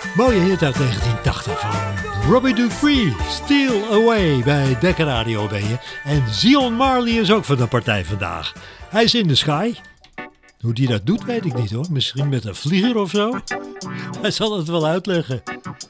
Mooie hit uit 1980 van Robbie Dupree, Steal Away bij Decca Radio ben je. En Zion Marley is ook van de partij vandaag. Hij is in de sky. Hoe die dat doet weet ik niet hoor. Misschien met een vlieger of zo. Hij zal het wel uitleggen.